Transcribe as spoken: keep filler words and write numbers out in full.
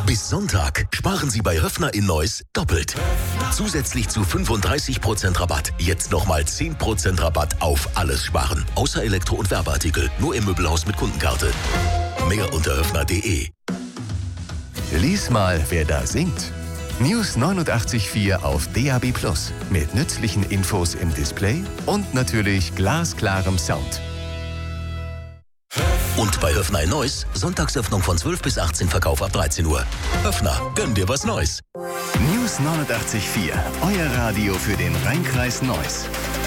Bis Sonntag sparen Sie bei Höffner in Neuss doppelt. Zusätzlich zu fünfunddreißig Prozent Rabatt. Jetzt nochmal zehn Prozent Rabatt auf alles sparen. Außer Elektro- und Werbeartikel. Nur im Möbelhaus mit Kundenkarte. Mehr unter höffner punkt de. Lies mal, wer da singt. News neunundachtzig Komma vier auf D A B Plus. Mit nützlichen Infos im Display und natürlich glasklarem Sound. Und bei Höffner in Neuss, Sonntagsöffnung von zwölf bis achtzehn, Verkauf ab dreizehn Uhr. Höffner, gönn dir was Neues. News neunundachtzig Komma vier, euer Radio für den Rheinkreis Neuss.